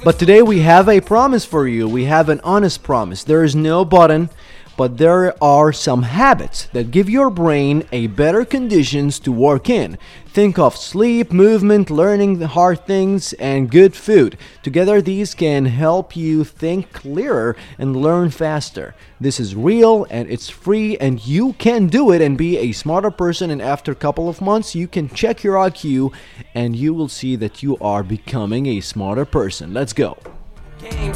But today we have a promise for you. We have an honest promise. There is no button, but there are some habits that give your brain a better conditions to work in. Think of sleep, movement, learning the hard things, and good food. Together, these can help you think clearer and learn faster. This is real and it's free, and you can do it and be a smarter person. And after a couple of months, you can check your IQ and you will see that you are becoming a smarter person. Let's go.